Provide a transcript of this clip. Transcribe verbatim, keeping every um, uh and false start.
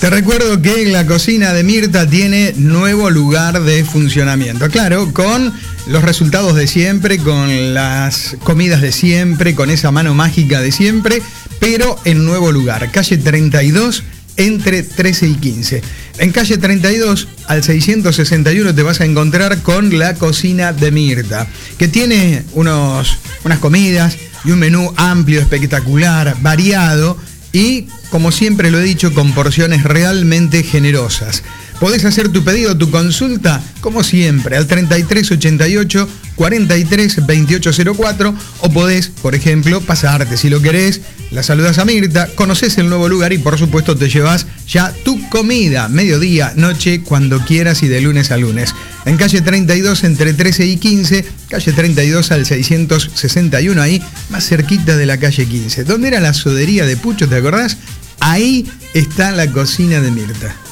Te recuerdo que la cocina de Mirta tiene nuevo lugar de funcionamiento. Claro, con los resultados de siempre, con las comidas de siempre, con esa mano mágica de siempre, pero en nuevo lugar. Calle treinta y dos, entre trece y quince. En calle treinta y dos al seiscientos sesenta y uno te vas a encontrar con la cocina de Mirta, que tiene unos, unas comidas y un menú amplio, espectacular, variado y, como siempre lo he dicho, con porciones realmente generosas. Podés hacer tu pedido, tu consulta, como siempre, al treinta y tres ochenta y ocho cuarenta y tres veintiocho cero cuatro, o podés, por ejemplo, pasarte. Si lo querés, la saludas a Mirta, conoces el nuevo lugar y, por supuesto, te llevas ya tu comida, mediodía, noche, cuando quieras y de lunes a lunes. En calle treinta y dos, entre trece y quince, calle treinta y dos al seiscientos sesenta y uno, ahí, más cerquita de la calle quince. ¿Dónde era la sodería de Pucho, te acordás? Ahí está la cocina de Mirta.